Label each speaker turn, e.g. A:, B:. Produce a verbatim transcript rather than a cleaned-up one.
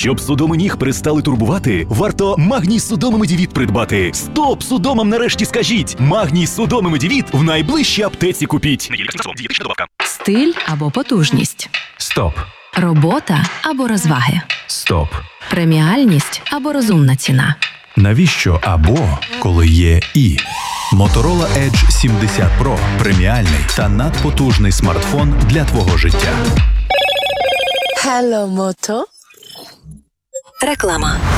A: Щоб судоми ніг перестали турбувати, варто Магній Судоми Медівіт придбати. Стоп! Судомам нарешті скажіть! Магній Судоми Медівіт в найближчій аптеці купіть.
B: Стиль або потужність.
C: Стоп.
B: Робота або розваги.
C: Стоп.
B: Преміальність або розумна ціна.
C: Навіщо або, коли є і? Motorola Edge сімдесят Pro – преміальний та надпотужний смартфон для твого життя.
D: Hello, Moto.
B: Реклама.